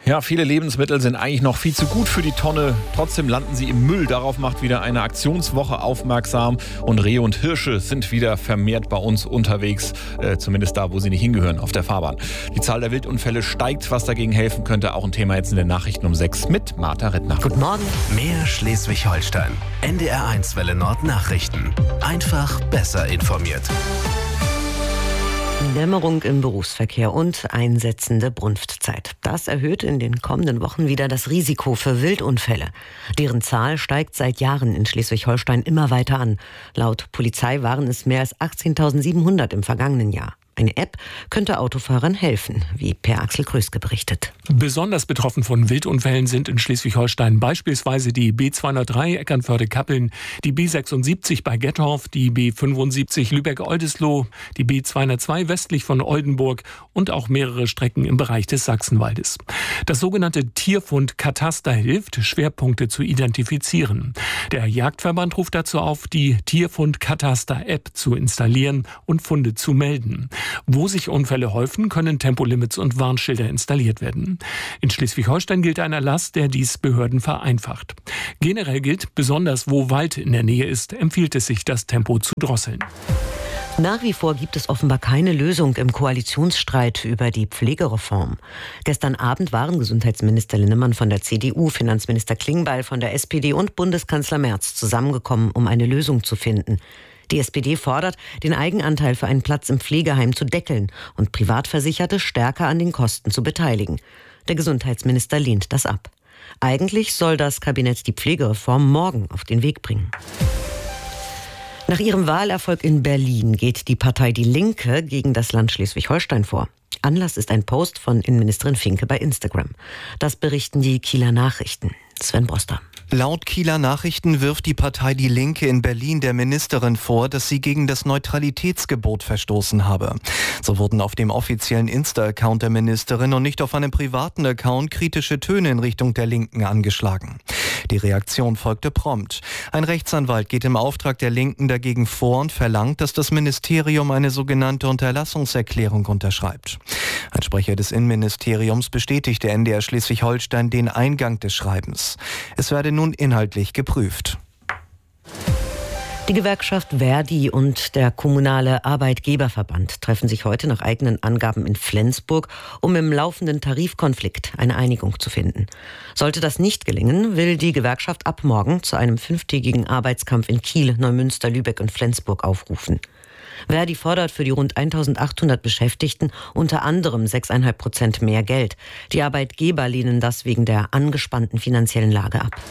Ja, viele Lebensmittel sind eigentlich noch viel zu gut für die Tonne. Trotzdem landen sie im Müll. Darauf macht wieder eine Aktionswoche aufmerksam. Und Rehe und Hirsche sind wieder vermehrt bei uns unterwegs. Zumindest da, wo sie nicht hingehören, auf der Fahrbahn. Die Zahl der Wildunfälle steigt, was dagegen helfen könnte. Auch ein Thema jetzt in den Nachrichten um 6 mit Martha Rittner. Guten Morgen. Mehr Schleswig-Holstein. NDR1 Welle Nord Nachrichten. Einfach besser informiert. Dämmerung im Berufsverkehr und einsetzende Brunftzeit. Das erhöht in den kommenden Wochen wieder das Risiko für Wildunfälle. Deren Zahl steigt seit Jahren in Schleswig-Holstein immer weiter an. Laut Polizei waren es mehr als 18.700 im vergangenen Jahr. Eine App könnte Autofahrern helfen, wie Per Axel Kröske berichtet. Besonders betroffen von Wildunfällen sind in Schleswig-Holstein beispielsweise die B203 Eckernförde-Kappeln, die B76 bei Gettorf, die B75 Lübeck-Oldesloe, die B202 westlich von Oldenburg und auch mehrere Strecken im Bereich des Sachsenwaldes. Das sogenannte Tierfundkataster hilft, Schwerpunkte zu identifizieren. Der Jagdverband ruft dazu auf, die Tierfundkataster-App zu installieren und Funde zu melden. Wo sich Unfälle häufen, können Tempolimits und Warnschilder installiert werden. In Schleswig-Holstein gilt ein Erlass, der dies Behörden vereinfacht. Generell gilt, besonders wo Wald in der Nähe ist, empfiehlt es sich, das Tempo zu drosseln. Nach wie vor gibt es offenbar keine Lösung im Koalitionsstreit über die Pflegereform. Gestern Abend waren Gesundheitsminister Linnemann von der CDU, Finanzminister Klingbeil von der SPD und Bundeskanzler Merz zusammengekommen, um eine Lösung zu finden. Die SPD fordert, den Eigenanteil für einen Platz im Pflegeheim zu deckeln und Privatversicherte stärker an den Kosten zu beteiligen. Der Gesundheitsminister lehnt das ab. Eigentlich soll das Kabinett die Pflegereform morgen auf den Weg bringen. Nach ihrem Wahlerfolg in Berlin geht die Partei Die Linke gegen das Land Schleswig-Holstein vor. Anlass ist ein Post von Innenministerin Finke bei Instagram. Das berichten die Kieler Nachrichten. Sven Broster. Laut Kieler Nachrichten wirft die Partei Die Linke in Berlin der Ministerin vor, dass sie gegen das Neutralitätsgebot verstoßen habe. So wurden auf dem offiziellen Insta-Account der Ministerin und nicht auf einem privaten Account kritische Töne in Richtung der Linken angeschlagen. Die Reaktion folgte prompt. Ein Rechtsanwalt geht im Auftrag der Linken dagegen vor und verlangt, dass das Ministerium eine sogenannte Unterlassungserklärung unterschreibt. Ein Sprecher des Innenministeriums bestätigte NDR Schleswig-Holstein den Eingang des Schreibens. Es werde nun inhaltlich geprüft. Die Gewerkschaft Verdi und der kommunale Arbeitgeberverband treffen sich heute nach eigenen Angaben in Flensburg, um im laufenden Tarifkonflikt eine Einigung zu finden. Sollte das nicht gelingen, will die Gewerkschaft ab morgen zu einem 5-tägigen Arbeitskampf in Kiel, Neumünster, Lübeck und Flensburg aufrufen. Verdi fordert für die rund 1.800 Beschäftigten unter anderem 6,5% mehr Geld. Die Arbeitgeber lehnen das wegen der angespannten finanziellen Lage ab.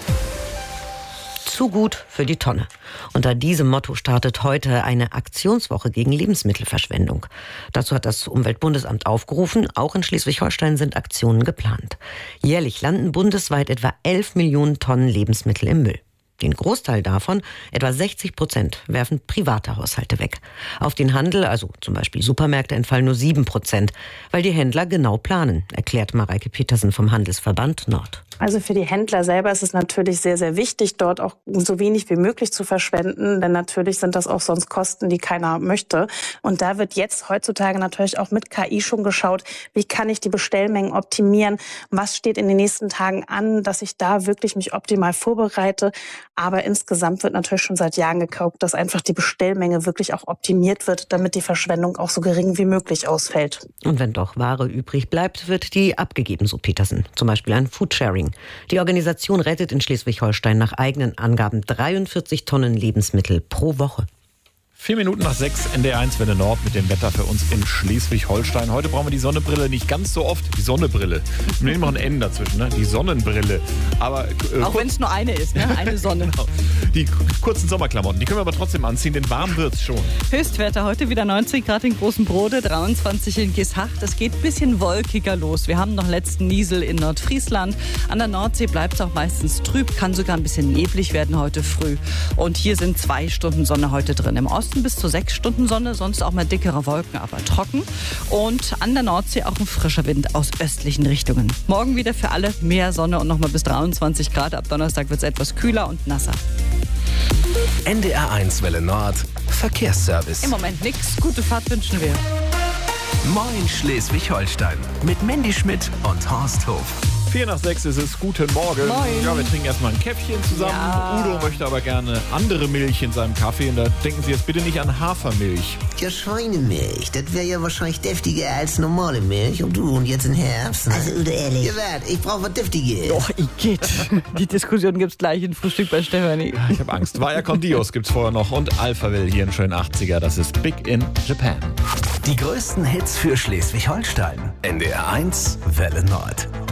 Zu gut für die Tonne. Unter diesem Motto startet heute eine Aktionswoche gegen Lebensmittelverschwendung. Dazu hat das Umweltbundesamt aufgerufen. Auch in Schleswig-Holstein sind Aktionen geplant. Jährlich landen bundesweit etwa 11 Millionen Tonnen Lebensmittel im Müll. Den Großteil davon, etwa 60%, werfen private Haushalte weg. Auf den Handel, also zum Beispiel Supermärkte, entfallen nur 7%, weil die Händler genau planen, erklärt Mareike Petersen vom Handelsverband Nord. Also für die Händler selber ist es natürlich sehr, sehr wichtig, dort auch so wenig wie möglich zu verschwenden, denn natürlich sind das auch sonst Kosten, die keiner möchte. Und da wird jetzt heutzutage natürlich auch mit KI schon geschaut, wie kann ich die Bestellmengen optimieren, was steht in den nächsten Tagen an, dass ich da wirklich mich optimal vorbereite. Aber insgesamt wird natürlich schon seit Jahren geguckt, dass einfach die Bestellmenge wirklich auch optimiert wird, damit die Verschwendung auch so gering wie möglich ausfällt. Und wenn doch Ware übrig bleibt, wird die abgegeben, so Petersen. Zum Beispiel ein Foodsharing. Die Organisation rettet in Schleswig-Holstein nach eigenen Angaben 43 Tonnen Lebensmittel pro Woche. 4 Minuten nach 6, NDR1 Welle Nord mit dem Wetter für uns in Schleswig-Holstein. Heute brauchen wir die Sonnenbrille nicht ganz so oft. Die Sonnenbrille. Wir nehmen noch ein N dazwischen, ne? Die Sonnenbrille. Aber, auch wenn es nur eine ist, ne? Eine Sonne. Genau. Die kurzen Sommerklamotten, die können wir aber trotzdem anziehen, denn warm wird's schon. Höchstwerte heute wieder 19 Grad in Großenbrode, 23 in Geesthacht. Es geht ein bisschen wolkiger los. Wir haben noch letzten Niesel in Nordfriesland. An der Nordsee bleibt es auch meistens trüb, kann sogar ein bisschen neblig werden heute früh. Und hier sind 2 Stunden Sonne heute drin. Im Osten bis zu 6 Stunden Sonne, sonst auch mal dickere Wolken, aber trocken. Und an der Nordsee auch ein frischer Wind aus östlichen Richtungen. Morgen wieder für alle mehr Sonne und nochmal bis 23 Grad. Ab Donnerstag wird es etwas kühler und nasser. NDR1 Welle Nord, Verkehrsservice. Im Moment nichts. Gute Fahrt wünschen wir. Moin Schleswig-Holstein mit Mandy Schmidt und Horst Hof. 5:04 ist es. Guten Morgen. Moin. Ja, wir trinken erstmal ein Käffchen zusammen. Ja. Udo möchte aber gerne andere Milch in seinem Kaffee. Und da denken Sie jetzt bitte nicht an Hafermilch. Ja, Schweinemilch, das wäre ja wahrscheinlich deftiger als normale Milch. Und jetzt im Herbst. Ne? Also, Udo, ehrlich. Ja, warte, ich brauche was Deftiges. Doch, Igitt. Die Diskussion gibt's gleich im Frühstück bei Stefanie. Ich habe Angst. Vaya con Dios gibt's vorher noch. Und Alphaville hier in schönen 80er. Das ist Big in Japan. Die größten Hits für Schleswig-Holstein. NDR 1 Welle Nord.